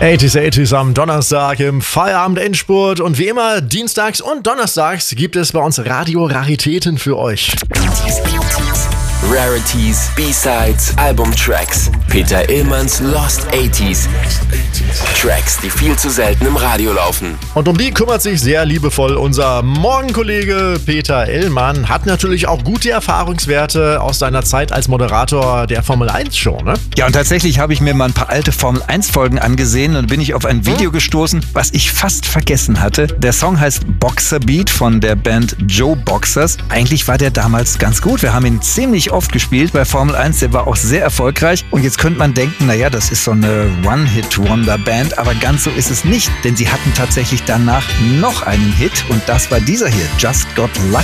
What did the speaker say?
80s am Donnerstag im Feierabend-Endspurt und wie immer dienstags und donnerstags gibt es bei uns Radio-Raritäten für euch. Rarities, B-Sides, Albumtracks. Peter Illmanns Lost 80s. Tracks, die viel zu selten im Radio laufen. Und um die kümmert sich sehr liebevoll unser Morgenkollege Peter Illmann. Hat natürlich auch gute Erfahrungswerte aus seiner Zeit als Moderator der Formel 1 Show, ne? Ja, und tatsächlich habe ich mir mal ein paar alte Formel 1 Folgen angesehen und bin ich auf ein Video gestoßen, was ich fast vergessen hatte. Der Song heißt Boxer Beat von der Band Joe Boxers. Eigentlich war der damals ganz gut. Wir haben ihn ziemlich oft gespielt bei Formel 1. Der war auch sehr erfolgreich. Und jetzt könnte man denken, naja, das ist so eine One-Hit-Wonder-Band. Aber ganz so ist es nicht, denn sie hatten tatsächlich danach noch einen Hit. Und das war dieser hier, Just Got Lucky.